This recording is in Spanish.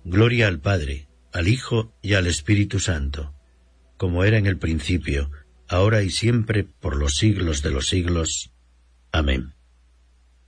Gloria al Padre, al Hijo y al Espíritu Santo, como era en el principio, ahora y siempre, por los siglos de los siglos. Amén.